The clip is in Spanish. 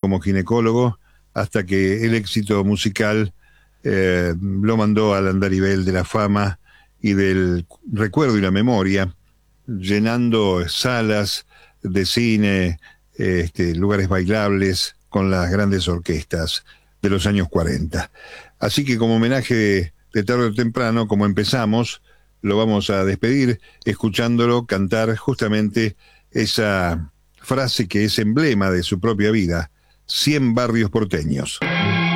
como ginecólogo hasta que el éxito musical lo mandó al andarivel de la fama y del recuerdo y la memoria, llenando salas de cine, lugares bailables con las grandes orquestas de los años 40. Así que como homenaje de tarde o temprano, como empezamos, lo vamos a despedir escuchándolo cantar justamente esa frase que es emblema de su propia vida: 100 barrios porteños.